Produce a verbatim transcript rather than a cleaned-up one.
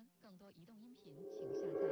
更多移动音频，请下载。